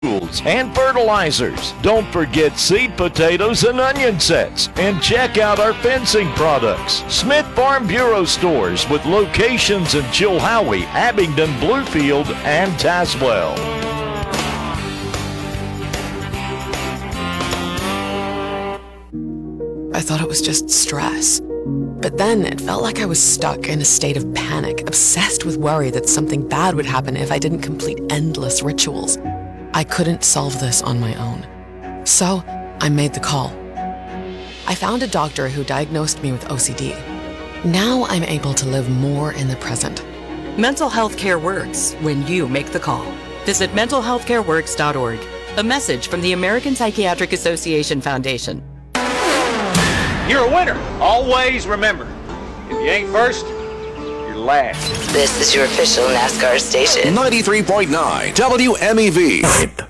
tools and fertilizers. Don't forget seed potatoes and onion sets. And check out our fencing products. Smith Farm Bureau stores with locations in Chilhowie, Abingdon, Bluefield, and Tazewell. I thought it was just stress. But then it felt like I was stuck in a state of panic, obsessed with worry that something bad would happen if I didn't complete endless rituals. I couldn't solve this on my own. So I made the call. I found a doctor who diagnosed me with OCD. Now I'm able to live more in the present. Mental health care works when you make the call. Visit mentalhealthcareworks.org. A message from the American Psychiatric Association Foundation. You're a winner. Always remember, if you ain't first, you're last. This is your official NASCAR station. 93.9 WMEV.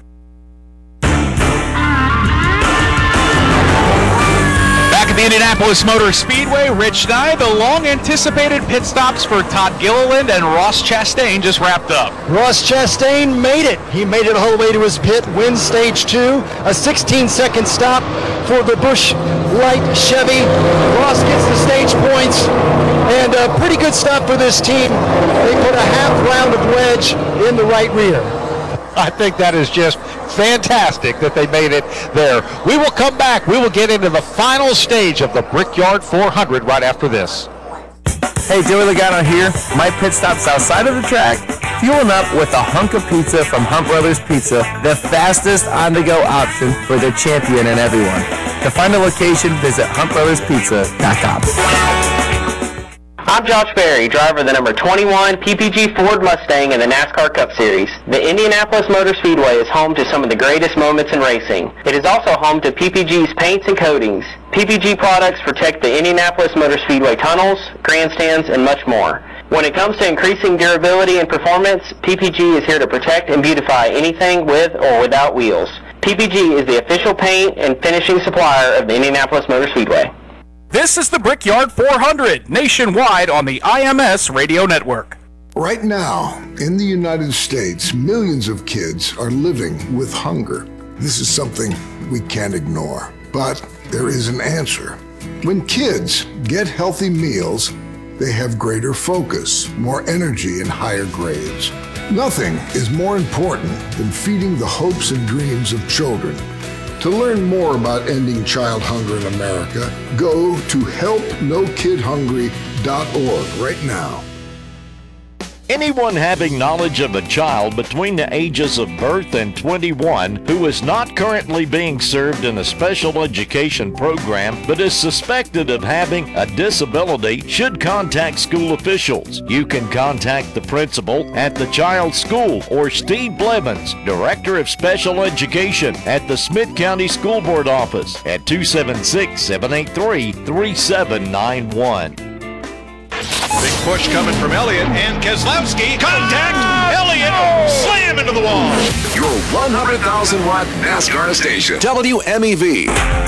Back at the Indianapolis Motor Speedway, Rich Nye, the long-anticipated pit stops for Todd Gilliland and Ross Chastain just wrapped up. Ross Chastain made it. He made it all the way to his pit, wins stage 2, a 16-second stop for the Busch Light Chevy. Ross gets the stage points, and a pretty good stop for this team. They put a half round of wedge in the right rear. I think that is just fantastic that they made it there. We will come back. We will get into the final stage of the Brickyard 400 right after this. Hey, Joey Logano here. My pit stop's outside of the track, fueling up with a hunk of pizza from Hunt Brothers Pizza, the fastest on-the-go option for the champion and everyone. To find a location, visit huntbrotherspizza.com. I'm Josh Berry, driver of the number 21 PPG Ford Mustang in the NASCAR Cup Series. The Indianapolis Motor Speedway is home to some of the greatest moments in racing. It is also home to PPG's paints and coatings. PPG products protect the Indianapolis Motor Speedway tunnels, grandstands, and much more. When it comes to increasing durability and performance, PPG is here to protect and beautify anything with or without wheels. PPG is the official paint and finishing supplier of the Indianapolis Motor Speedway. This is the Brickyard 400, nationwide on the IMS Radio Network. Right now, in the United States, millions of kids are living with hunger. This is something we can't ignore, but there is an answer. When kids get healthy meals, they have greater focus, more energy, and higher grades. Nothing is more important than feeding the hopes and dreams of children. To learn more about ending child hunger in America, go to helpnokidhungry.org right now. Anyone having knowledge of a child between the ages of birth and 21 who is not currently being served in a special education program but is suspected of having a disability should contact school officials. You can contact the principal at the child's school or Steve Blevins, Director of Special Education at the Smith County School Board Office at 276-783-3791. Big push coming from Elliott and Keselowski. Contact! Elliott slam into the wall. Your 100,000 watt NASCAR station. WMEV.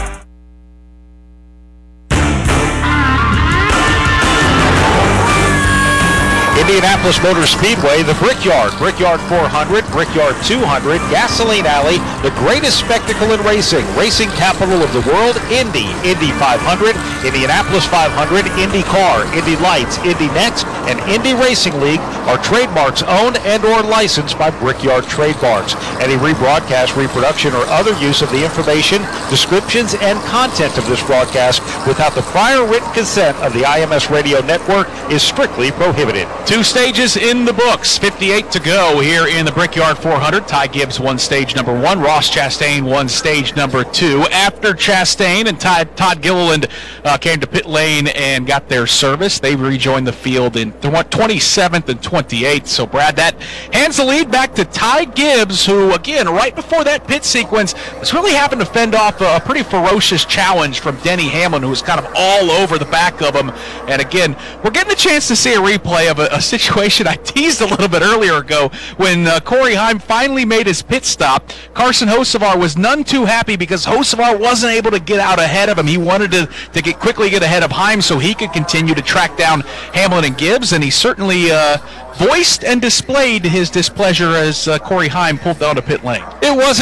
Indianapolis Motor Speedway, the Brickyard, Brickyard 400, Brickyard 200, Gasoline Alley, the greatest spectacle in racing, racing capital of the world, Indy, Indy 500, Indianapolis 500, IndyCar, Indy Lights, Indy Next, and Indy Racing League are trademarks owned and or licensed by Brickyard Trademarks. Any rebroadcast, reproduction, or other use of the information, descriptions, and content of this broadcast without the prior written consent of the IMS Radio Network is strictly prohibited. 2 stages in the books, 58 to go here in the Brickyard 400. Ty Gibbs won stage number 1. Ross Chastain won stage number 2. After Chastain and Todd Gilliland came to pit lane and got their service, they rejoined the field in 27th and 28th. So, Brad, that hands the lead back to Ty Gibbs, who, again, right before that pit sequence, was really having to fend off a pretty ferocious challenge from Denny Hamlin, who was kind of all over the back of him. And, again, we're getting a chance to see a replay of a situation I teased a little bit earlier ago when Corey Heim finally made his pit stop. Carson Hocevar was none too happy because Hocevar wasn't able to get out ahead of him. He wanted to quickly get ahead of Heim so he could continue to track down Hamlin and Gibbs. nerves, and he certainly voiced and displayed his displeasure as Corey Heim pulled down to pit lane. It wasn't